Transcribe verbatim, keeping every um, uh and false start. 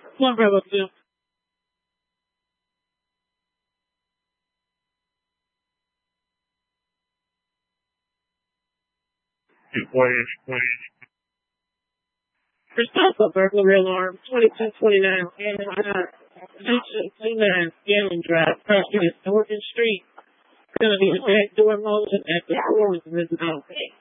Come on, Bravo two. Christopher, burglary alarm, twenty-two twenty-nine, twenty-nine, Gallon Drive, crossing Oregon Street. Gonna be back door motion at the floor with Miss Mountain.